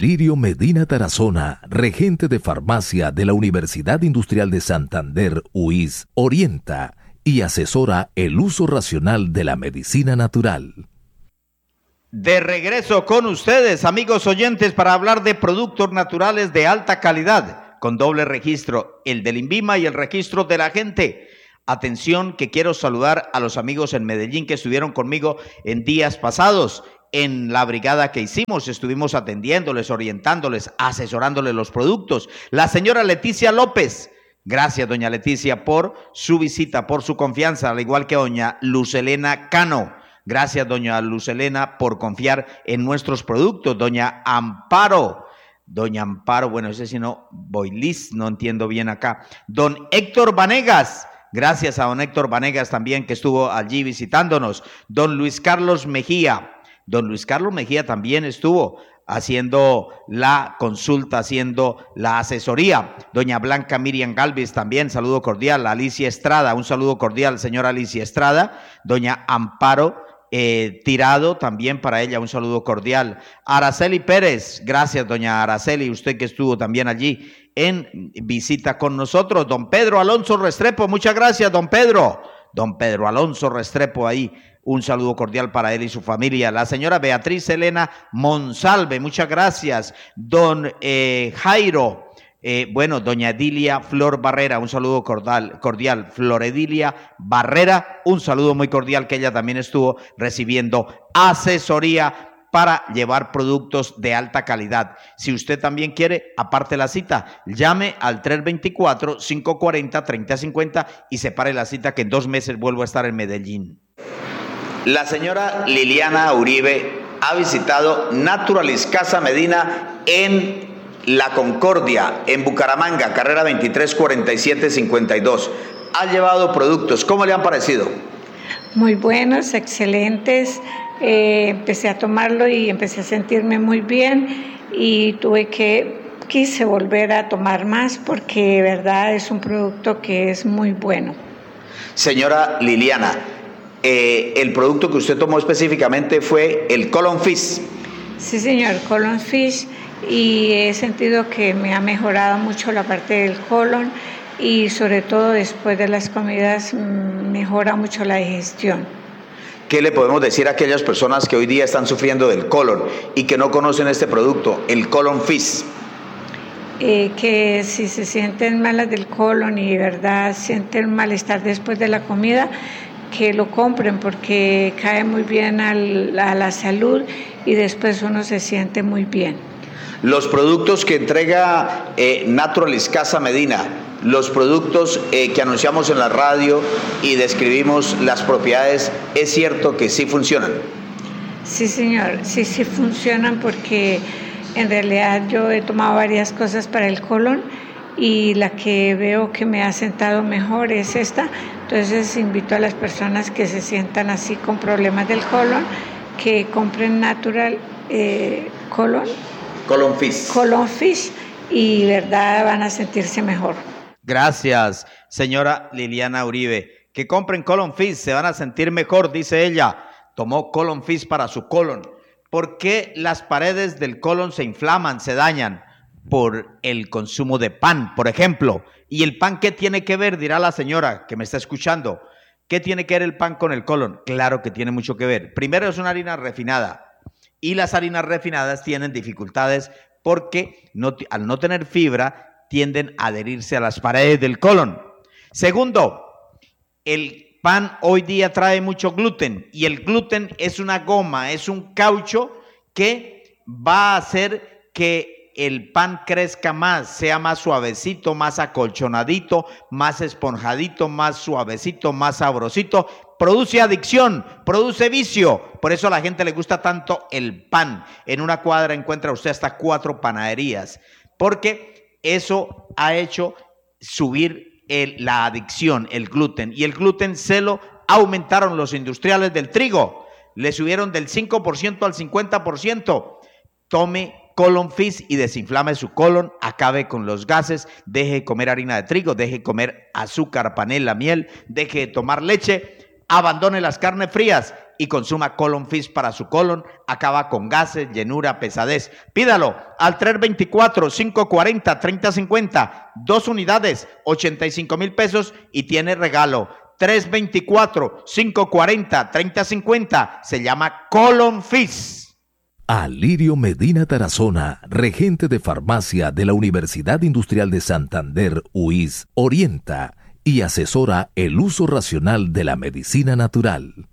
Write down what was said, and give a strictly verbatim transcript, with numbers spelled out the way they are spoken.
Lirio Medina Tarazona, regente de farmacia de la Universidad Industrial de Santander, U I S, orienta y asesora el uso racional de la medicina natural. De regreso con ustedes, amigos oyentes, para hablar de productos naturales de alta calidad, con doble registro, el del INVIMA y el registro de la gente. Atención, que quiero saludar a los amigos en Medellín que estuvieron conmigo en días pasados. En la brigada que hicimos, estuvimos atendiéndoles, orientándoles, asesorándoles los productos. La señora Leticia López, gracias doña Leticia por su visita, por su confianza, al igual que doña Lucelena Cano. Gracias doña Lucelena por confiar en nuestros productos. Doña Amparo, doña Amparo, bueno, ese sí no, Boilis, no entiendo bien acá. Don Héctor Vanegas, gracias a don Héctor Vanegas también que estuvo allí visitándonos. Don Luis Carlos Mejía. Don Luis Carlos Mejía también estuvo haciendo la consulta, haciendo la asesoría. Doña Blanca Miriam Galvis también, saludo cordial. Alicia Estrada, un saludo cordial, señora Alicia Estrada. Doña Amparo eh, Tirado, también para ella un saludo cordial. Araceli Pérez, gracias doña Araceli, usted que estuvo también allí en visita con nosotros. Don Pedro Alonso Restrepo, muchas gracias don Pedro. Don Pedro Alonso Restrepo ahí. Un saludo cordial para él y su familia. La señora Beatriz Elena Monsalve, muchas gracias. Don eh, Jairo, eh, bueno, doña Edilia Flor Barrera, un saludo cordial, cordial. Flor Edilia Barrera, un saludo muy cordial, que ella también estuvo recibiendo asesoría para llevar productos de alta calidad. Si usted también quiere, aparte la cita, llame al tres dos cuatro, cinco cuatro cero, tres cero cinco cero y separe la cita, que en dos meses vuelvo a estar en Medellín. La señora Liliana Uribe ha visitado Naturalis Casa Medina en La Concordia, en Bucaramanga, carrera veintitrés cuarenta y siete cincuenta y dos. Ha llevado productos. ¿Cómo le han parecido? Muy buenos, excelentes. Eh, empecé a tomarlo y empecé a sentirme muy bien y tuve que, quise volver a tomar más porque de verdad es un producto que es muy bueno. Señora Liliana, Eh, el producto que usted tomó específicamente fue el Colon Fish. Sí, señor, Colon Fish, y he sentido que me ha mejorado mucho la parte del colon y sobre todo después de las comidas mejora mucho la digestión. ¿Qué le podemos decir a aquellas personas que hoy día están sufriendo del colon y que no conocen este producto, el Colon Fish? Eh, que si se sienten malas del colon y de verdad sienten malestar después de la comida, que lo compren porque cae muy bien al, a la salud y después uno se siente muy bien. Los productos que entrega eh, Naturalis Casa Medina, los productos eh, que anunciamos en la radio y describimos las propiedades, ¿es cierto que sí funcionan? Sí, señor, sí, sí funcionan porque en realidad yo he tomado varias cosas para el colon y la que veo que me ha sentado mejor es esta. Entonces invito a las personas que se sientan así con problemas del colon que compren Natural eh, Colon Colon Fish. Colon Fish y verdad van a sentirse mejor. Gracias, señora Liliana Uribe. Que compren Colon Fish, se van a sentir mejor, dice ella. Tomó Colon Fish para su colon. ¿Por qué las paredes del colon se inflaman, se dañan? Por el consumo de pan, por ejemplo. ¿Y el pan qué tiene que ver? Dirá la señora que me está escuchando. ¿Qué tiene que ver el pan con el colon? Claro que tiene mucho que ver. Primero, es una harina refinada y las harinas refinadas tienen dificultades porque no, al no tener fibra tienden a adherirse a las paredes del colon. Segundo, el pan hoy día trae mucho gluten y el gluten es una goma, es un caucho que va a hacer que el pan crezca más, sea más suavecito, más acolchonadito, más esponjadito, más suavecito, más sabrosito. Produce adicción, produce vicio. Por eso a la gente le gusta tanto el pan. En una cuadra encuentra usted hasta cuatro panaderías, porque eso ha hecho subir el, la adicción, el gluten. Y el gluten se lo aumentaron los industriales del trigo. Le subieron del cinco por ciento al cincuenta por ciento. Tome Colon Fish y desinflame su colon, acabe con los gases, deje de comer harina de trigo, deje de comer azúcar, panela, miel, deje de tomar leche, abandone las carnes frías y consuma Colon Fizz para su colon. Acaba con gases, llenura, pesadez. Pídalo al tres dos cuatro, cinco cuatro cero, tres cero cinco cero. Dos unidades, ochenta y cinco mil pesos y tiene regalo. tres dos cuatro, cinco cuatro cero, tres cero cinco cero. Se llama Colon Fizz. Alirio Medina Tarazona, regente de farmacia de la Universidad Industrial de Santander, U I S, orienta y asesora el uso racional de la medicina natural.